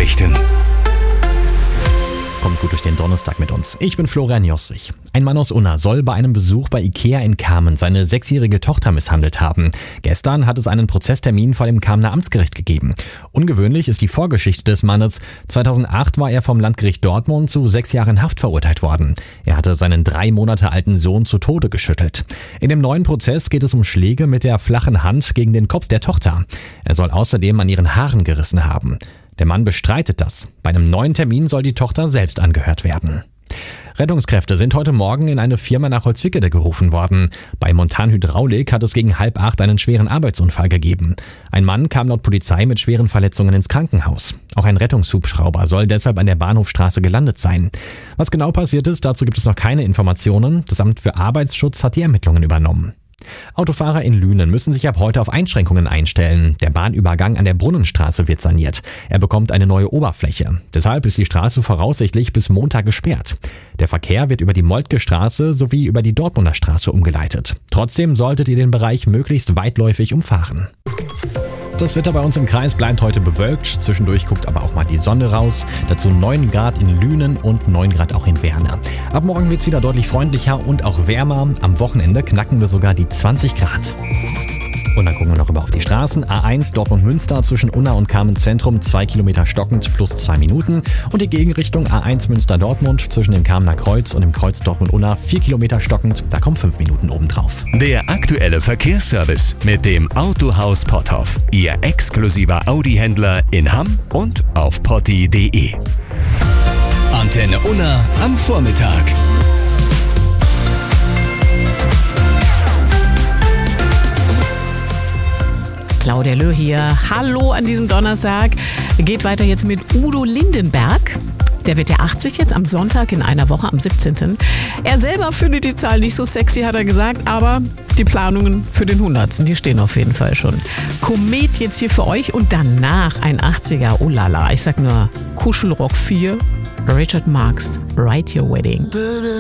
Nachrichten. Kommt gut durch den Donnerstag mit uns. Ich bin Florian Joswig. Ein Mann aus Unna soll bei einem Besuch bei Ikea in Kamen seine 6-jährige Tochter misshandelt haben. Gestern hat es einen Prozesstermin vor dem Kamener Amtsgericht gegeben. Ungewöhnlich ist die Vorgeschichte des Mannes. 2008 war er vom Landgericht Dortmund zu 6 Jahren Haft verurteilt worden. Er hatte seinen 3 Monate alten Sohn zu Tode geschüttelt. In dem neuen Prozess geht es um Schläge mit der flachen Hand gegen den Kopf der Tochter. Er soll außerdem an ihren Haaren gerissen haben. Der Mann bestreitet das. Bei einem neuen Termin soll die Tochter selbst angehört werden. Rettungskräfte sind heute Morgen in eine Firma nach Holzwickede gerufen worden. Bei Montan Hydraulik hat es gegen 7:30 einen schweren Arbeitsunfall gegeben. Ein Mann kam laut Polizei mit schweren Verletzungen ins Krankenhaus. Auch ein Rettungshubschrauber soll deshalb an der Bahnhofstraße gelandet sein. Was genau passiert ist, dazu gibt es noch keine Informationen. Das Amt für Arbeitsschutz hat die Ermittlungen übernommen. Autofahrer in Lünen müssen sich ab heute auf Einschränkungen einstellen. Der Bahnübergang an der Brunnenstraße wird saniert. Er bekommt eine neue Oberfläche. Deshalb ist die Straße voraussichtlich bis Montag gesperrt. Der Verkehr wird über die Moltke Straße sowie über die Dortmunder Straße umgeleitet. Trotzdem solltet ihr den Bereich möglichst weitläufig umfahren. Das Wetter bei uns im Kreis bleibt heute bewölkt. Zwischendurch guckt aber auch mal die Sonne raus. Dazu 9 Grad in Lünen und 9 Grad auch in Werne. Ab morgen wird es wieder deutlich freundlicher und auch wärmer. Am Wochenende knacken wir sogar die 20 Grad. Und dann gucken wir noch auf die Straßen. A1 Dortmund-Münster zwischen Unna und Kamen Zentrum 2 Kilometer stockend plus 2 Minuten. Und die Gegenrichtung A1 Münster-Dortmund zwischen dem Kamener Kreuz und dem Kreuz Dortmund-Unna 4 Kilometer stockend. Da kommen 5 Minuten obendrauf. Der aktuelle Verkehrsservice mit dem Autohaus Potthoff. Ihr exklusiver Audi-Händler in Hamm und auf potti.de. Antenne Unna am Vormittag. Claudia Löh hier. Hallo an diesem Donnerstag. Geht weiter jetzt mit Udo Lindenberg. Der wird ja 80 jetzt am Sonntag in einer Woche, am 17. Er selber findet die Zahl nicht so sexy, hat er gesagt, aber die Planungen für den 100. die stehen auf jeden Fall schon. Komet jetzt hier für euch und danach ein 80er, oh lala, ich sag nur Kuschelrock 4, Richard Marx, Write Your Wedding.